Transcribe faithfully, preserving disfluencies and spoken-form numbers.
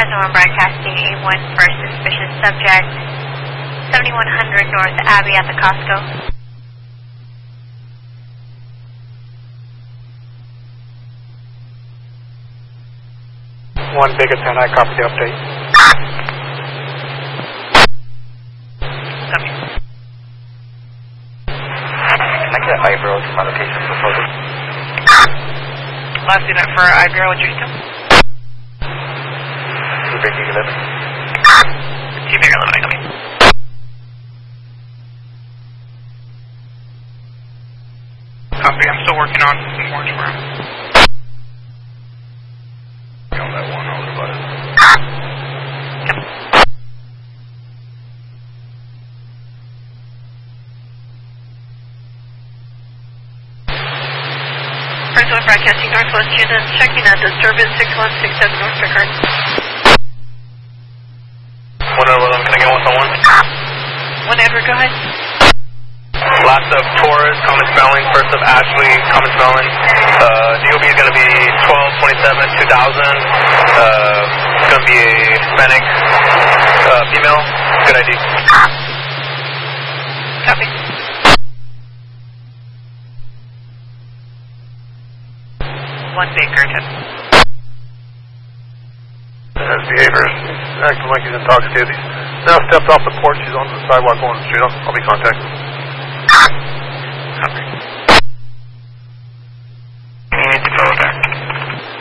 Fresno one broadcasting A one for suspicious subject, seventy-one hundred North Abbey at the Costco. One Big Antenna, I copy the update. Copy. Can I get iBureau to my location for photos? Last unit for iBureau, what's your still? Two Big eleven. Two Big eleven, I copy. Copy, I'm still working on some more for him. On that one, I'll about it. Fresno one broadcasting Northwest unit, checking out disturbance six one six seven North Pickard. one eleven, can I get one on one? One Edward, go ahead. Last of Taurus, common spelling. First of Ashley, common spelling. Uh, D O B is going to be twelve twenty-seven two thousand. Uh, it's going to be a Hispanic uh, female. Good I D. Copy. One Baker, ten. His behavior is acting like he's intoxicated. He's now stepped off the porch. He's onto the sidewalk going to the street. I'll, I'll be contacted.